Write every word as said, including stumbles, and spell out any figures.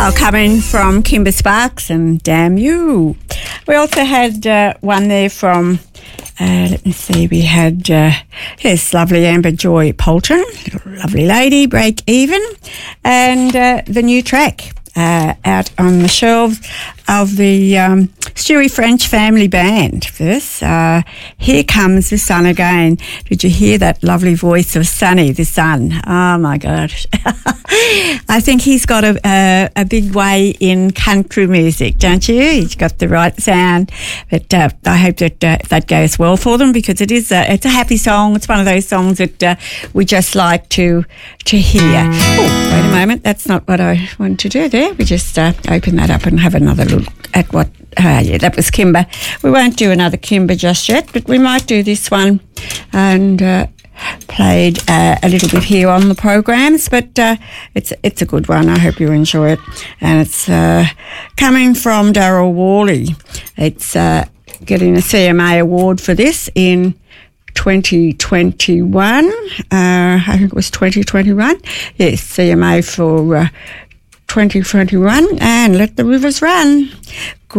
Oh, coming from Kimber Sparks and Damn You. We also had uh, one there from, uh, let me see, we had, uh, yes, lovely Amber Joy Poulton, lovely lady, Break Even, and uh, the new track uh, out on the shelves of the um, Stewie French Family Band. First, uh, Here Comes the Sun Again. Did you hear that lovely voice of Sonny, the sun? Oh, my gosh. I think he's got a, a, a big way in country music, don't you? He's got the right sound. But uh, I hope that uh, that goes well for them, because it is a, it's a happy song. It's one of those songs that uh, we just like to to hear. Oh, wait a moment. That's not what I want to do there. We just uh, open that up and have another look at what... Uh, yeah, that was Kimber. We won't do another Kimber just yet, but we might do this one and uh, played uh, a little bit here on the programs. But uh, it's it's a good one. I hope you enjoy it. And it's uh, coming from Daryl Worley. It's uh, getting a C M A award for this in twenty twenty-one. Uh, I think it was twenty twenty-one. Yes, C M A for uh, twenty twenty-one. And Let the Rivers Run.